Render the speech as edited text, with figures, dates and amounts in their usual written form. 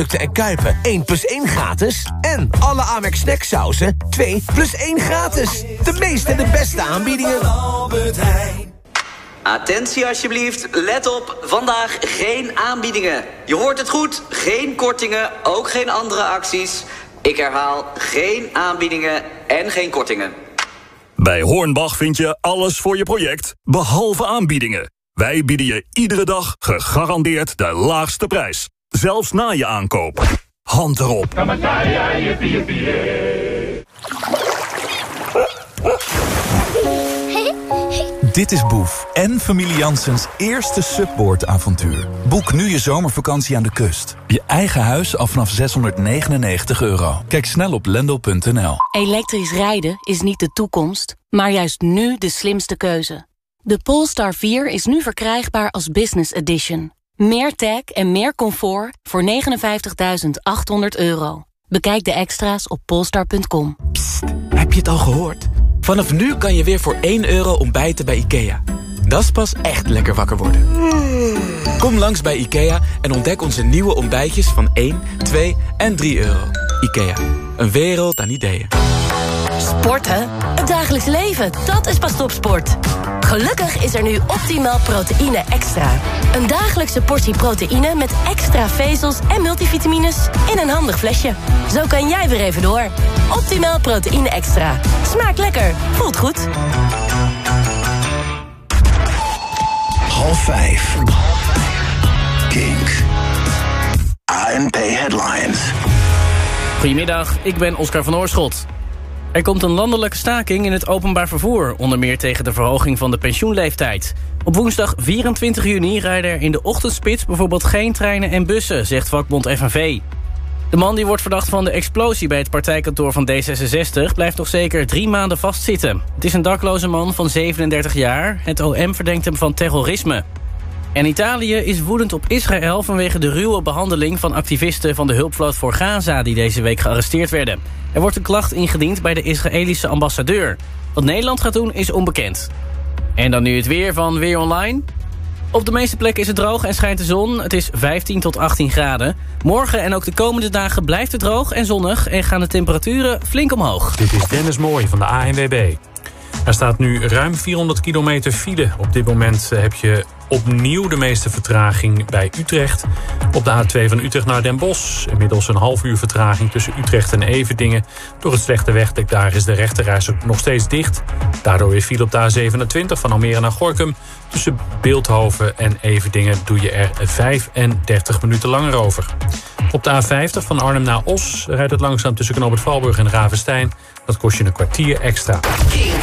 en Kuipen 1 + 1 gratis. En alle Amex snacksauzen 2 + 1 gratis. De meeste en de beste aanbiedingen. Attentie alsjeblieft, let op, vandaag geen aanbiedingen. Je hoort het goed, geen kortingen, ook geen andere acties. Ik herhaal, geen aanbiedingen en geen kortingen. Bij Hornbach vind je alles voor je project, behalve aanbiedingen. Wij bieden je iedere dag gegarandeerd de laagste prijs. Zelfs na je aankoop. Hand erop. Dit is Boef en familie Janssens eerste Subboard-avontuur. Boek nu je zomervakantie aan de kust. Je eigen huis al vanaf €699. Kijk snel op lendo.nl. Elektrisch rijden is niet de toekomst, maar juist nu de slimste keuze. De Polestar 4 is nu verkrijgbaar als Business Edition. Meer tech en meer comfort voor €59.800. Bekijk de extra's op polestar.com. Psst, heb je het al gehoord? Vanaf nu kan je weer voor €1 ontbijten bij IKEA. Dat is pas echt lekker wakker worden. Kom langs bij IKEA en ontdek onze nieuwe ontbijtjes van 1, 2 en €3. IKEA, een wereld aan ideeën. Sporten? Het dagelijks leven, dat is pas topsport. Gelukkig is er nu Optimal Proteïne Extra. Een dagelijkse portie proteïne met extra vezels en multivitamines in een handig flesje. Zo kan jij weer even door. Optimal Proteïne Extra. Smaakt lekker, voelt goed. 4:30. Kink. ANP Headlines. Goedemiddag, ik ben Oscar van Oorschot. Er komt een landelijke staking in het openbaar vervoer, onder meer tegen de verhoging van de pensioenleeftijd. Op woensdag 24 juni rijden er in de ochtendspits bijvoorbeeld geen treinen en bussen, zegt vakbond FNV. De man die wordt verdacht van de explosie bij het partijkantoor van D66... blijft nog zeker 3 maanden vastzitten. Het is een dakloze man van 37 jaar. Het OM verdenkt hem van terrorisme. En Italië is woedend op Israël vanwege de ruwe behandeling van activisten van de hulpvloot voor Gaza die deze week gearresteerd werden. Er wordt een klacht ingediend bij de Israëlische ambassadeur. Wat Nederland gaat doen is onbekend. En dan nu het weer van Weer Online. Op de meeste plekken is het droog en schijnt de zon. Het is 15 tot 18 graden. Morgen en ook de komende dagen blijft het droog en zonnig en gaan de temperaturen flink omhoog. Dit is Dennis Mooij van de ANWB. Er staat nu ruim 400 kilometer file. Op dit moment heb je opnieuw de meeste vertraging bij Utrecht. Op de A2 van Utrecht naar Den Bosch. Inmiddels een half uur vertraging tussen Utrecht en Everdingen. Door het slechte wegdek daar is de rechterreis ook nog steeds dicht. Daardoor weer file op de A27 van Almere naar Gorinchem. Tussen Beeldhoven en Everdingen doe je er 35 minuten langer over. Op de A50 van Arnhem naar Os rijdt het langzaam tussen Knoop het Valburg en Ravenstein. Dat kost je een kwartier extra.